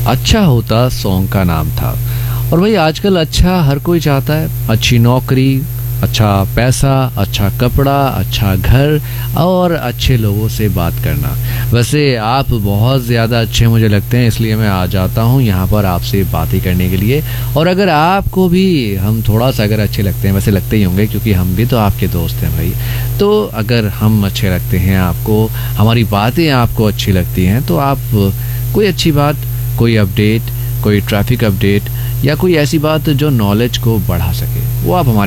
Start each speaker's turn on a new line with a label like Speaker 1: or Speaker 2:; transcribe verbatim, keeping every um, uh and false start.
Speaker 1: अच्छा होता सॉन्ग का नाम था। और भाई आजकल अच्छा हर कोई चाहता है, अच्छी नौकरी, अच्छा पैसा, अच्छा कपड़ा, अच्छा घर और अच्छे लोगों से बात करना। वैसे आप बहुत ज़्यादा अच्छे मुझे लगते हैं, इसलिए मैं आ जाता हूँ यहाँ पर आपसे बातें करने के लिए। और अगर आपको भी हम थोड़ा सा अगर अच्छे लगते हैं, वैसे लगते ही होंगे क्योंकि हम भी तो आपके दोस्त हैं भाई, तो अगर हम अच्छे लगते हैं आपको, हमारी बातें आपको अच्छी लगती हैं, तो आप कोई अच्छी बात, कोई अपडेट, कोई ट्रैफिक अपडेट या कोई ऐसी बात जो नॉलेज को बढ़ा सके, वो आप हमारे